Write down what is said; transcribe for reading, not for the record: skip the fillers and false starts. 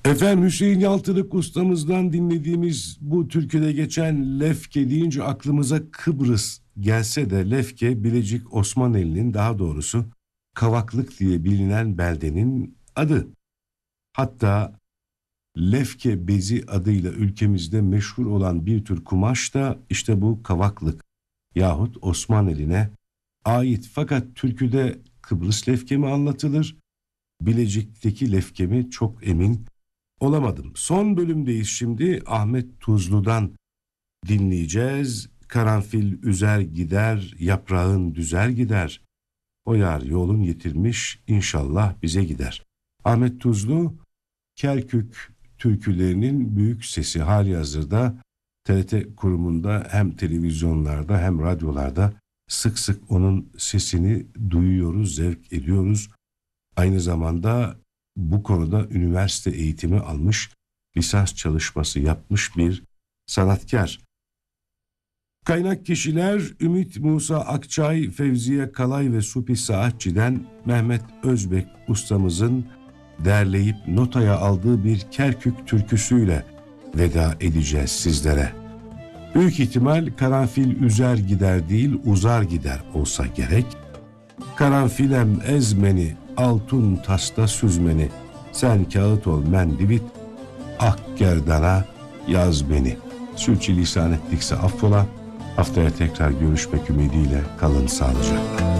Efendim, Hüseyin Yaltırık ustamızdan dinlediğimiz bu türküde geçen Lefke deyince aklımıza Kıbrıs gelse de Lefke, Bilecik Osmaneli'nin, daha doğrusu Kavaklık diye bilinen beldenin adı. Hatta Lefke bezi adıyla ülkemizde meşhur olan bir tür kumaş da işte bu Kavaklık yahut Osmaneli'ne ait. Fakat türküde Kıbrıs Lefke mi anlatılır, Bilecik'teki Lefke mi, çok emin olamadım. Son bölümdeyiz şimdi. Ahmet Tuzlu'dan dinleyeceğiz. Karanfil üzer gider, yaprağın düzer gider. O yar yolun yitirmiş, inşallah bize gider. Ahmet Tuzlu, Kerkük türkülerinin büyük sesi. Halihazırda TRT kurumunda hem televizyonlarda hem radyolarda sık sık onun sesini duyuyoruz, zevk ediyoruz. Aynı zamanda bu konuda üniversite eğitimi almış, lisans çalışması yapmış bir sanatkar. Kaynak kişiler Ümit Musa Akçay, Fevziye Kalay ve Supi Saatçı'den Mehmet Özbek ustamızın derleyip notaya aldığı bir Kerkük türküsüyle veda edeceğiz sizlere. Büyük ihtimal karanfil üzer gider değil, uzar gider olsa gerek. Karanfilem ezmeni, altun tasta süzmeni, sen kağıt ol mendibit, ak gerdana yaz beni. Sürçülisan ettikse affola. Haftaya tekrar görüşmek ümidiyle kalın sağlıcakla.